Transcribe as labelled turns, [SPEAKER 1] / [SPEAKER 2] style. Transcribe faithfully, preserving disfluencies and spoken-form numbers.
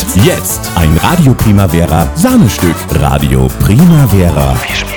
[SPEAKER 1] Jetzt ein Radio Primavera Sahnestück. Radio Primavera.
[SPEAKER 2] Viel Spaß.